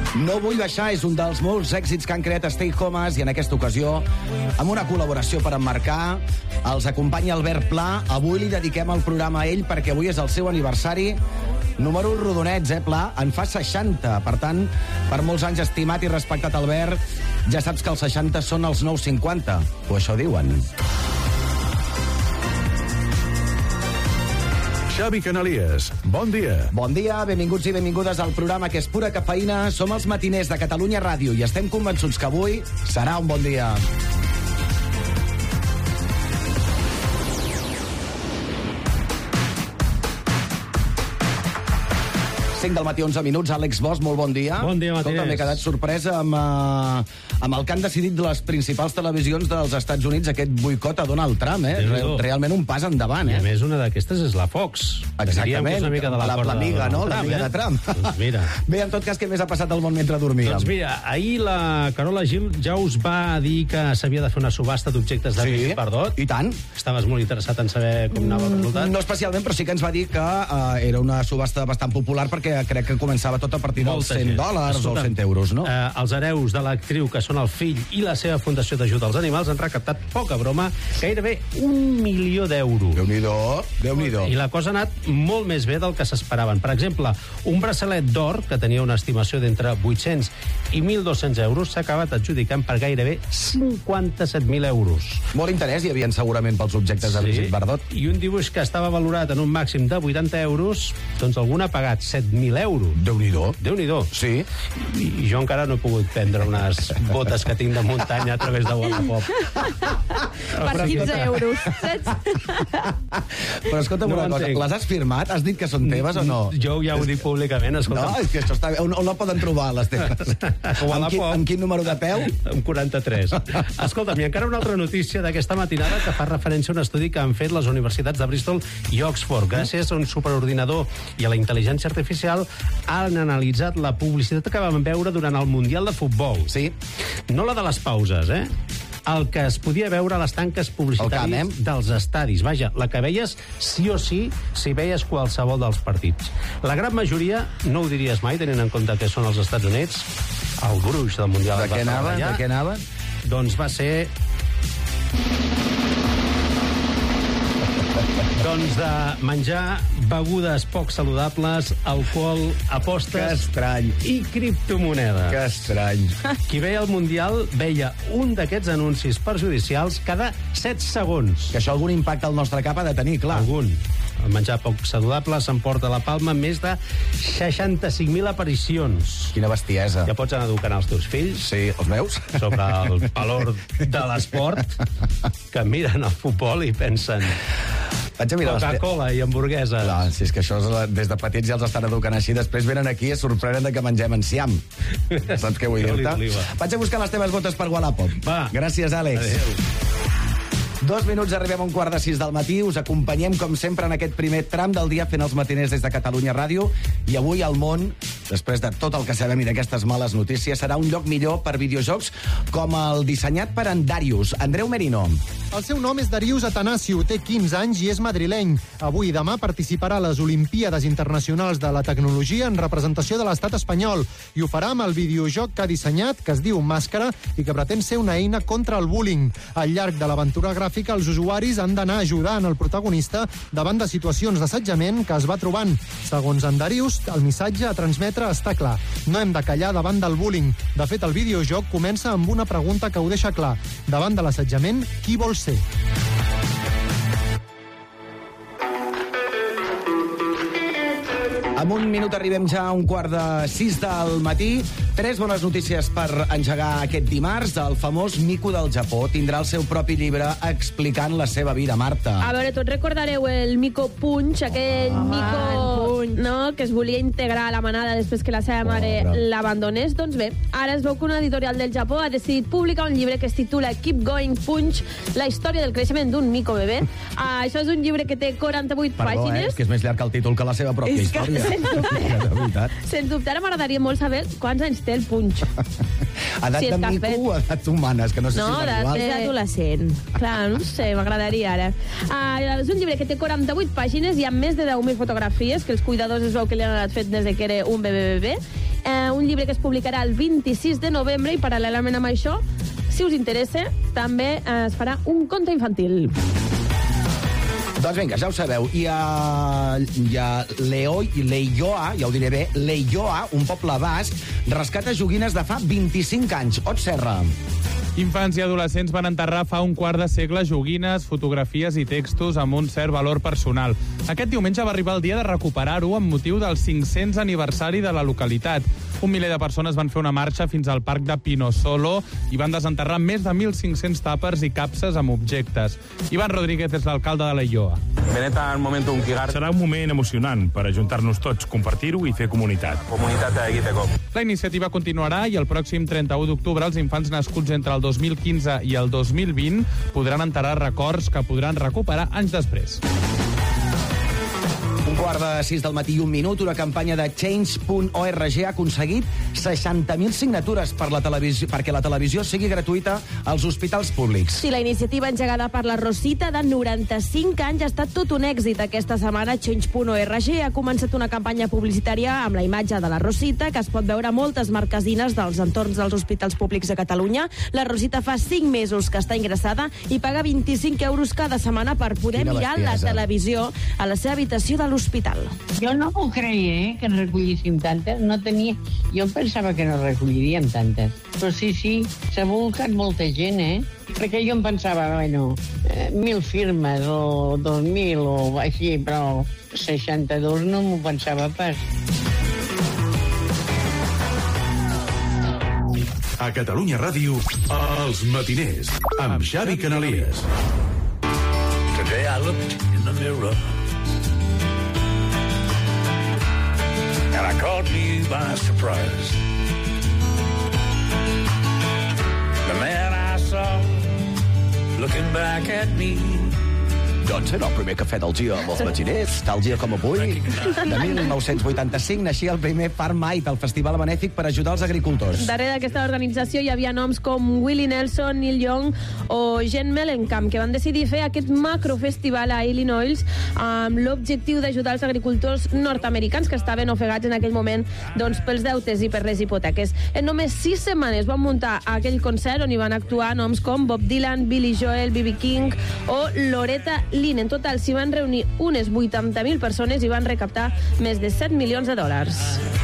No vull baixar és un dels molts èxits que han creat Stay Homes i en aquesta ocasió, amb una col·laboració per emmarcar, els acompanya Albert Pla. Avui li dediquem el programa a ell perquè avui és el seu aniversari. Número rodonets, Pla? En fa 60. Per tant, per molts anys estimat i respectat, Albert, ja saps que els 60 són els nous 50. O això diuen. Xavi Canalies, bon dia. Bon dia, benvinguts i benvingudes al programa que és pura cafeïna. Som els matiners de Catalunya Ràdio i estem convençuts que avui serà un bon dia. Cinc del matí, 11 minuts. Àlex Bosch, molt bon dia. Bon dia, matiners. M'he quedat sorpresa amb el que han decidit les principals televisions dels Estats Units, aquest boicot a Donald Trump, Realment un pas endavant, I a més, una d'aquestes és la Fox. Exactament, una mica de l'amiga, no? L'amiga de Trump. Doncs mira. Bé, en tot cas, què més ha passat al món mentre dormíem? Doncs mira, ahir la Carola Gil ja us va dir que s'havia de fer una subhasta d'objectes d'art i perdot. I tant. Estaves molt interessat en saber com anava el resultat. No especialment, però sí que ens va dir que era una subhasta bastant popular perquè crec que començava tot a partir dels $100 o 100 euros, no? Els hereus de l'actriu, que són el fill i la seva fundació d'ajuda als animals, han recaptat, poca broma, gairebé $1 milió. Déu-n'hi-do. I la cosa ha anat molt més bé del que s'esperaven. Per exemple, un braçalet d'or, que tenia una estimació d'entre 800 i 1.200 euros, s'ha acabat adjudicant per gairebé 57.000 euros. Molt interès hi havia segurament pels objectes de Brigitte Bardot. I un dibuix que estava valorat en un màxim de 80 euros, doncs algun ha pagat 7.000 euros. Déu-n'hi-do. Sí. I jo encara no he pogut prendre unes botes que tinc de muntanya a través de Wallapop. Per 15 euros. Però escolta'm una cosa, les has firmat? Has dit que són teves o no? Jo ja ho dic públicament, escolta'm. No, és que això està bé. On la poden trobar, les teves? Amb quin número de peu? Amb 43. Escolta'm, i encara una altra notícia d'aquesta matinada que fa referència a un estudi que han fet les universitats de Bristol i Oxford. Gràcies a un superordinador i a la intel·ligència artificial han analitzat la publicitat que vam veure durant el Mundial de Futbol. Sí. No la de les pauses, el que es podia veure a les tanques publicitàries dels estadis. Vaja, la que veies sí o sí si veies qualsevol dels partits. La gran majoria, no ho diries mai, tenint en compte que són els Estats Units, el gruix del Mundial. De què anava? Doncs va ser... Doncs de menjar begudes poc saludables, alcohol, apostes... Que estrany. I criptomonedes. Que estrany. Qui veia el Mundial veia un d'aquests anuncis perjudicials cada 7 segons. Que això algun impacte al nostre cap ha de tenir, clar. Algun. El menjar poc saludable s'emporta la palma més de 65.000 aparicions. Quina bestiesa. Ja pots anar educant els teus fills. Sí, els meus. Sobre el valor de l'esport, que miren el futbol i pensen... Coca-Cola i hamburguesa. Clar, si és que això des de petits ja els estan educant així, després venen aquí i es sorprenen de que mengem enciam. Saps què vull dir-te? Vaig a buscar les teves botes per Wallapop. Va. Gràcies, Àlex. Adéu. 2 minuts, arribem a 5:45 del matí. Us acompanyem, com sempre, en aquest primer tram del dia fent els matiners des de Catalunya Ràdio. I avui al món, després de tot el que sabem i d'aquestes males notícies, serà un lloc millor per videojocs com el dissenyat per en Darius. Andreu Merino. El seu nom és Darius Atanasiu, té 15 anys i és madrileny. Avui i demà participarà a les Olimpíades Internacionals de la Tecnologia en representació de l'estat espanyol i ho farà amb el videojoc que ha dissenyat, que es diu Màscara, i que pretén ser una eina contra el bullying. Al llarg de l'aventura gràfica, els usuaris han d'anar ajudant el protagonista davant de situacions d'assetjament que es va trobant. Segons en Darius, el missatge a transmetre està clar. No hem de callar davant del bullying. De fet, el videojoc comença amb una pregunta que ho deixa clar. Davant de l'assetjament, qui vol ser? En un minut arribem ja a 5:45 del matí. 3 bones notícies per engegar aquest dimarts. El famós mico del Japó tindrà el seu propi llibre explicant la seva vida, Marta. A veure, tots recordareu el Mico Punch, aquell mico no, que es volia integrar a la manada després que la seva mare l'abandonés. Doncs bé, ara es veu que una editorial del Japó ha decidit publicar un llibre que es titula Keep Going Punch, la història del creixement d'un mico bebè. Això és un llibre que té 48 pàgines. Que és més llarg que el títol que la seva pròpia història. Sens dubte, ara m'agradaria molt saber quants anys té el Punch. Edat de mico o edats humanes, que no sé si és igual. És adolescent. Clar, no sé, m'agradaria ara. És un llibre que té 48 pàgines i amb més de 10.000 fotografies, que els cuidadors es veu que li han anat fet des que era un bebè. Un un llibre que es publicarà el 26 de novembre i paral·lelament amb això, si us interessa, també es farà un conte infantil. Doncs vinga, ja ho sabeu. Hi ha Leioa, ja ho diré bé, Leioa, un poble basc, rescata joguines de fa 25 anys. Ot Serra. Infants i adolescents van enterrar fa un quart de segle joguines, fotografies i textos amb un cert valor personal. Aquest diumenge va arribar el dia de recuperar-ho amb motiu del 500 aniversari de la localitat. 1 miler de persones van fer una marxa fins al parc de Pinosolo i van desenterrar més de 1.500 tàpers i capses amb objectes. Ivan Rodríguez és l'alcalde de Leioa. Serà un moment emocionant per ajuntar-nos tots, compartir-ho i fer comunitat. La iniciativa continuarà i el pròxim 31 d'octubre els infants nascuts entre el 2015 i el 2020 podran enterrar records que podran recuperar anys després. 5:45 del matí i 1 minut, una campanya de Change.org ha aconseguit 60.000 signatures perquè la televisió sigui gratuïta als hospitals públics. Sí, la iniciativa engegada per la Rosita, de 95 anys, ha estat tot un èxit aquesta setmana. Change.org ha començat una campanya publicitària amb la imatge de la Rosita, que es pot veure a moltes marquesines dels entorns dels hospitals públics de Catalunya. La Rosita fa 5 mesos que està ingressada i paga 25 euros cada setmana per poder mirar la televisió a la seva habitació de l'hospital. Jo no m'ho creia, que en recollíssim tantes. No tenia... Jo pensava que no recolliríem tantes. Però sí, s'ha volcat molta gent, Perquè jo em pensava, 1.000 firmes o 2.000 o així, però 62 no m'ho pensava pas. A Catalunya Ràdio, Els Matiners, amb Xavi Canalies. Today I looked in the mirror and I caught me by surprise. The man I saw looking back at me. Doncs era el primer cafè del dia amb els matiners, tal dia com avui. De 1985 naixia el primer Farm Aid, el festival benèfic per ajudar els agricultors. Darrere d'aquesta organització hi havia noms com Willie Nelson, Neil Young o Jen Mellencamp, que van decidir fer aquest macrofestival a Illinois amb l'objectiu d'ajudar els agricultors nord-americans que estaven ofegats en aquell moment pels deutes i per les hipoteques. En només 6 setmanes van muntar aquell concert on hi van actuar noms com Bob Dylan, Billy Joel, B.B. King o Loretta Lynn. En total s'hi van reunir unes 80.000 persones i van recaptar més de $7 milions.